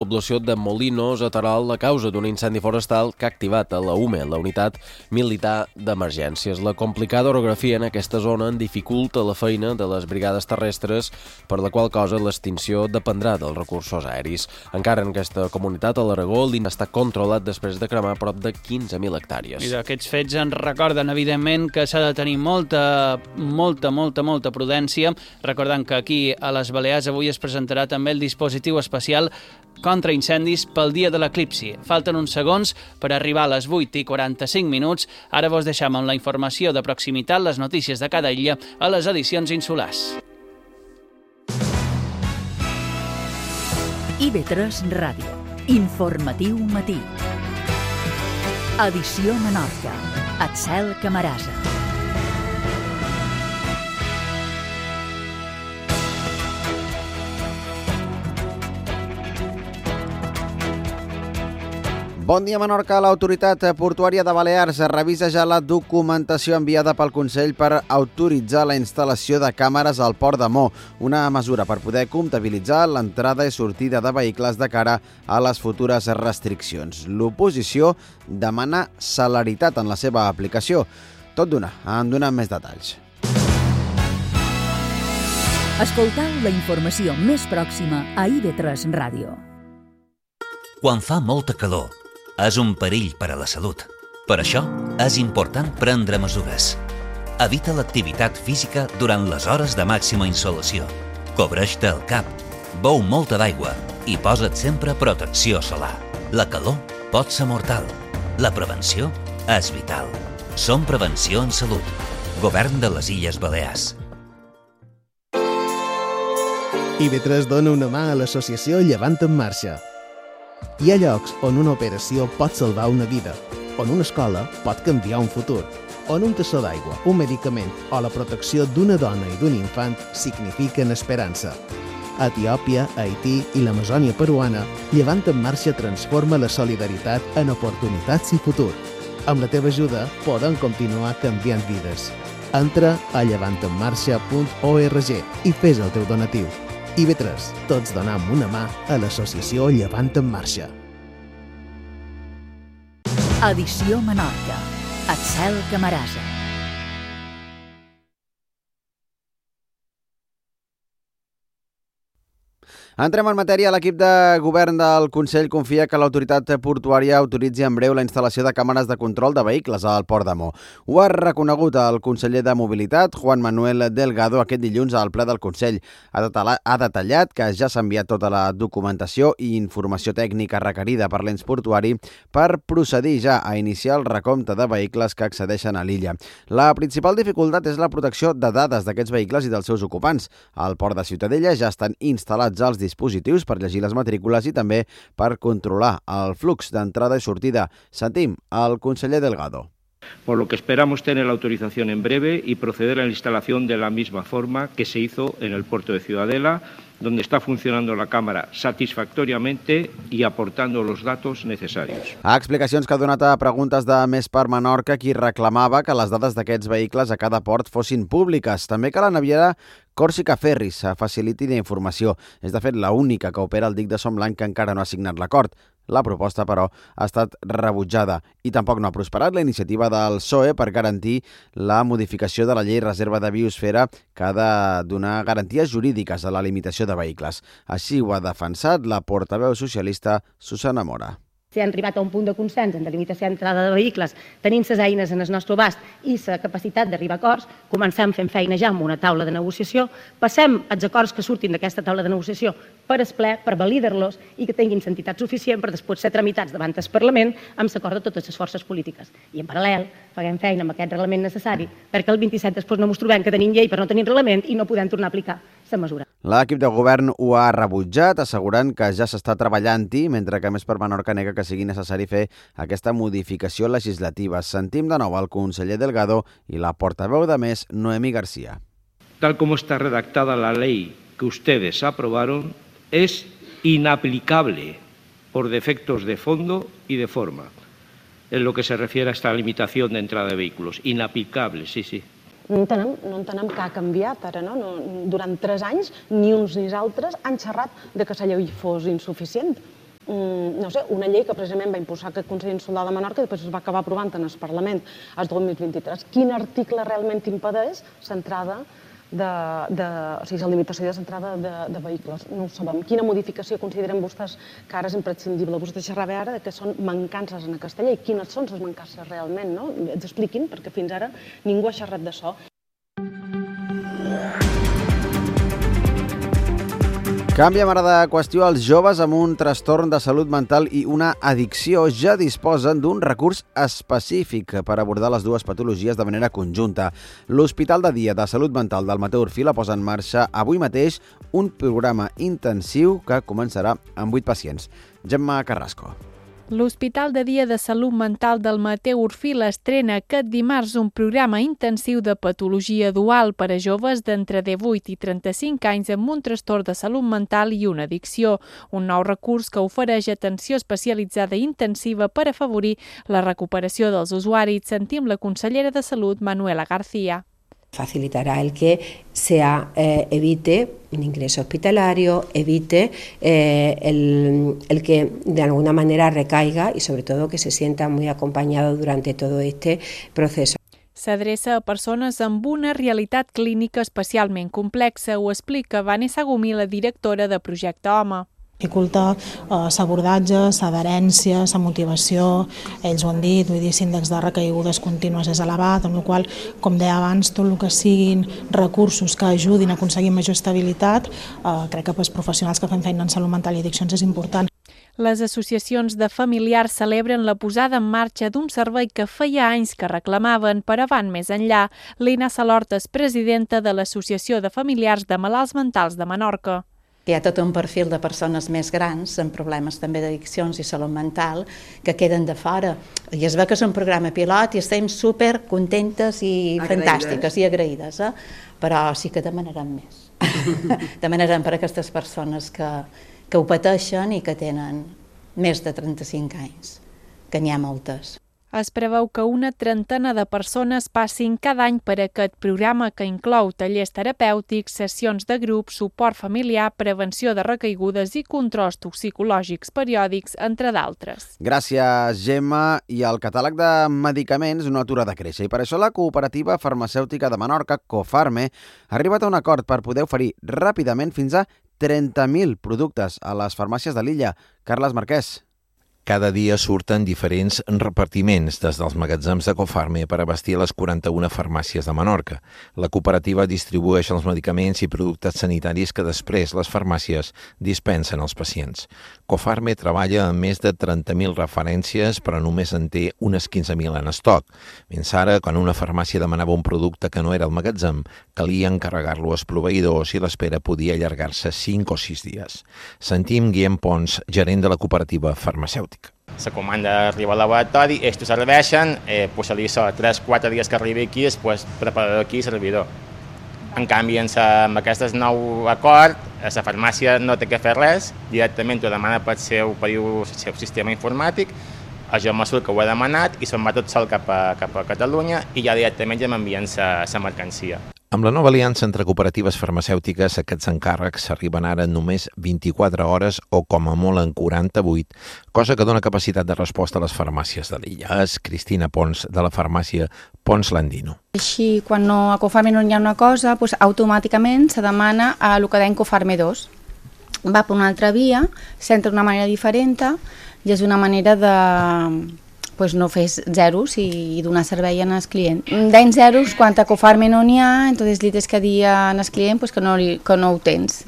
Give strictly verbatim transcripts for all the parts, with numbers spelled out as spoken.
població de Molinos, a Terol, a causa d'un incendi forestal que ha activat a la U M E, la Unitat Militar d'Emergències. La complicada orografia en aquesta zona en dificulta la feina de les brigades terrestres, per la qual cosa l'extinció dependrà dels recursos aeris. Encara en aquesta comunitat, a l'Aragó, l'incendi està controlat després de cremar prop de quinze mil hectàrees. I d'aquests fets ens recorden, evidentment, que s'ha de tenir molta, molta, molta, molta prudència, recordant que aquí a les Balears avui es presentarà també el dispositiu especial contra incendis pel dia de l'eclipsi. Falten uns segons per arribar a les vuit i quaranta-cinc minuts. Ara vos deixem amb la informació de proximitat, les notícies de cada illa a les edicions insulars. I V tres Ràdio. Informatiu matí. Edició Menorca. Axel Camarasa. Bon dia, Menorca. L'autoritat portuària de Balears revisa ja la documentació enviada pel Consell per autoritzar la instal·lació de càmeres al Port de Mo, una mesura per poder comptabilitzar l'entrada i sortida de vehicles de cara a les futures restriccions. L'oposició demana celeritat en la seva aplicació. Tot d'una, en donem més detalls. Escoltau la informació més pròxima a I V tres Ràdio. Quan fa molta calor, és un perill per a la salut. Per això, és important prendre mesures. Evita l'activitat física durant les hores de màxima insolació. Cobreix-te el cap, beu molta d'aigua i posa't sempre protecció solar. La calor pot ser mortal. La prevenció és vital. Som Prevenció en Salut. Govern de les Illes Balears. I V tres dona una mà a l'associació Llevant en Marxa. Hi ha llocs on una operació pot salvar una vida, on una escola pot canviar un futur, on un tassó d'aigua, un medicament o la protecció d'una dona i d'un infant signifiquen esperança. A Etiòpia, Haití i l'Amazònia peruana, Llevant en Marxa transforma la solidaritat en oportunitats i futur. Amb la teva ajuda podem continuar canviant vides. Entra a llevant en marxa punt org i fes el teu donatiu. I V tres, tots donam una mà a l'associació Llevant en Marxa. Edició Menorca. Axel Camarasa. Entrem en matèria. L'equip de govern del Consell confia que l'autoritat portuària autoritzi en breu la instal·lació de càmeres de control de vehicles al Port de Mo. Ho ha reconegut el conseller de Mobilitat, Juan Manuel Delgado, aquest dilluns al ple del Consell. Ha detallat que ja s'ha enviat tota la documentació i informació tècnica requerida per l'ens portuari per procedir ja a iniciar el recompte de vehicles que accedeixen a l'illa. La principal dificultat és la protecció de dades d'aquests vehicles i dels seus ocupants. Al Port de Ciutadella ja estan instal·lats els dispositius per llegir les matrícules i també per controlar el flux d'entrada i sortida. Sentim al conseller Delgado. Por lo que esperamos tener la autorización en breve y proceder a la instalación de la misma forma que se hizo en el puerto de Ciudadela, donde está funcionando la cámara satisfactoriamente y aportando los datos necesarios. A explicacions que ha donat a preguntes de Més per Menorca, qui reclamava que les dades d'aquests vehicles a cada port fossin públiques. També que la naviera Còrsega Ferris faciliti la informació. És, de fet, l'única que opera el dic de Som Blanc que encara no ha signat l'acord. La proposta, però, ha estat rebutjada i tampoc no ha prosperat la iniciativa del P S O E per garantir la modificació de la llei reserva de biosfera que ha de donar garanties jurídiques a la limitació de vehicles. Així ho ha defensat la portaveu socialista Susana Mora. Si hem arribat a un punt de consens en delimitació d'entrada de vehicles, tenint les eines en el nostre abast i la capacitat d'arribar a acords, comencem fent feina ja amb una taula de negociació, passem els acords que surtin d'aquesta taula de negociació per el ple, per validar-los i que tinguin entitat suficient per després ser tramitats davant del Parlament amb l'acord de totes les forces polítiques. I en paral·lel, faguem feina amb aquest reglament necessari perquè el vint-i-set després no ens trobem que tenim llei però no tenim reglament i no podem tornar a aplicar la mesura. L'equip de govern ho ha rebutjat, assegurant que ja s'està treballant-hi, mentre que Més per Menorca nega que sigui necessari fer aquesta modificació legislativa. Sentim de nou al conseller Delgado i la portaveu de Més, Noemí García. Tal como está redactada la ley que ustedes aprobaron, es inaplicable por defectos de fondo y de forma, en lo que se refiere a esta limitación de entrada de vehículos. Inaplicable, sí, sí. No entenem, no entenem què ha canviat ara, no? no? Durant tres anys, ni uns ni els altres han xerrat de que la llei fos insuficient. no sé, una llei que precisament va impulsar aquest Consell Insular de Menorca i després es va acabar aprovant en el Parlament el dos mil vint-i-tres. Quin article realment impedeix l'entrada de, de, o sigui, la limitació de l'entrada de, de vehicles? No ho sabem. Quina modificació consideren vostès que ara és imprescindible? Vostè xerrava ara que són mancances en aquesta llei. Quines són les mancances realment, no? Ens expliquin, perquè fins ara ningú ha xerrat d'això. Canviem ara de qüestió. Els joves amb un trastorn de salut mental i una addicció ja disposen d'un recurs específic per abordar les dues patologies de manera conjunta. L'Hospital de Dia de Salut Mental del Mateu Orfila posa en marxa avui mateix un programa intensiu que començarà amb vuit pacients. Gemma Carrasco. L'Hospital de Dia de Salut Mental del Mateu Orfila estrena aquest dimarts un programa intensiu de patologia dual per a joves d'entre divuit i trenta-cinc anys amb un trastorn de salut mental i una addicció, un nou recurs que ofereix atenció especialitzada i intensiva per afavorir la recuperació dels usuaris. Sentim la consellera de Salut, Manuela García. Facilitará el que sea, eh, evite un ingreso hospitalario, evite eh, el, el que de alguna manera recaiga y sobre todo que se sienta muy acompañado durante todo este proceso. S'adreça a persones amb una realitat clínica especialment complexa, ho explica Vanessa Gomí, la directora de Projecte Home. Dificulta l'abordatge, l'adherència, la motivació, ells ho han dit, vull dir, l'índex de recaigudes contínues és elevat, amb la qual cosa, com deia abans, tot el que siguin recursos que ajudin a aconseguir major estabilitat, eh, crec que pels professionals que fem feina en salut mental i addiccions és important. Les associacions de familiars celebren la posada en marxa d'un servei que feia anys que reclamaven, però van més enllà. Lina Salort és presidenta de l'Associació de Familiars de Malalts Mentals de Menorca. Hi ha tot un perfil de persones més grans amb problemes també d'addiccions i salut mental que queden de fora. I es veu que és un programa pilot i estem super contentes i agraïdes. Fantàstiques i agraïdes, eh? Però sí que demanarem més. Demanarem per a aquestes persones que, que ho pateixen i que tenen més de trenta-cinc anys, que n'hi ha moltes. Es preveu que una trentena de persones passin cada any per aquest programa que inclou tallers terapèutics, sessions de grup, suport familiar, prevenció de recaigudes i controls toxicològics periòdics, entre d'altres. Gràcies, Gemma. I el catàleg de medicaments no atura de créixer i per això la cooperativa farmacèutica de Menorca, Cofarme, ha arribat a un acord per poder oferir ràpidament fins a trenta mil productes a les farmàcies de l'illa. Carles Marquès. Cada dia surten diferents repartiments des dels magatzems de Cofarme per abastir les quaranta-una farmàcies de Menorca. La cooperativa distribueix els medicaments i productes sanitaris que després les farmàcies dispensen als pacients. Cofarme treballa amb més de trenta mil referències, però només en té unes quinze mil en estoc. Fins ara, quan una farmàcia demanava un producte que no era al magatzem, calia encarregar-lo als proveïdors i l'espera podia allargar-se cinc o sis dies. Sentim Guillem Pons, gerent de la cooperativa farmacèutica. La comanda arriba al laboratori, ells t'ho serveixen, eh, pues se li sona tres quatre dies que arribi aquí, després preparador aquí i servidor. En canvi, en, sa, amb aquest nou acord, la farmàcia no té que fer res, directament ho demana pel seu, pel seu sistema informàtic, jo m'assur que ho he demanat i se'n va tot sol cap a, cap a Catalunya i ja directament ja m'envien la mercancia. Amb la nova aliança entre cooperatives farmacèutiques, aquests encàrrecs s'arriben ara en només vint-i-quatre hores o com a molt en quaranta-vuit, cosa que dona capacitat de resposta a les farmàcies de l'illa. És Cristina Pons, de la farmàcia Pons Landino. Així, quan no, a Cofarme no hi ha una cosa, doncs, automàticament se demana a el que deien Cofarme dos. Va per una altra via, s'entra d'una manera diferent i és una manera de pues, no fer zeros i donar servei al client. Deien zeros, quan a Cofarme no n'hi ha, entonces li tens que dir al client pues, que, no, que no ho tens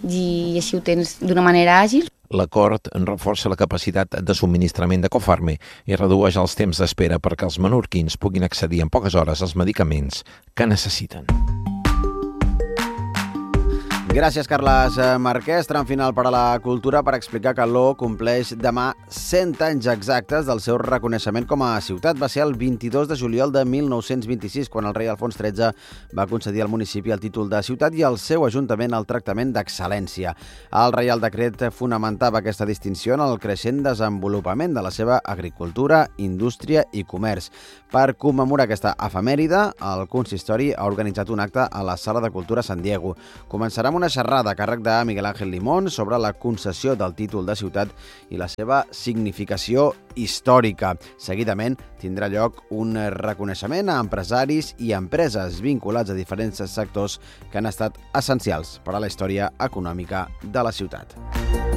i així ho tens d'una manera àgil. L'acord reforça la capacitat de subministrament de Cofarme i redueix els temps d'espera perquè els menorquins puguin accedir en poques hores als medicaments que necessiten. Gràcies, Carles Marquès. Tram final per a la cultura per explicar que l'O compleix demà cent anys exactes del seu reconeixement com a ciutat. Va ser el vint-i-dos de juliol de mil nou-cents vint-i-sis, quan el rei Alfons tretze va concedir al municipi el títol de ciutat i al seu ajuntament el tractament d'excel·lència. El Reial Decret fonamentava aquesta distinció en el creixent desenvolupament de la seva agricultura, indústria i comerç. Per commemorar aquesta efemèride, el consistori ha organitzat un acte a la Sala de Cultura San Diego. Començarà amb una una xerrada a càrrec de Miguel Ángel Limón sobre la concessió del títol de ciutat i la seva significació històrica. Seguidament tindrà lloc un reconeixement a empresaris i empreses vinculats a diferents sectors que han estat essencials per a la història econòmica de la ciutat.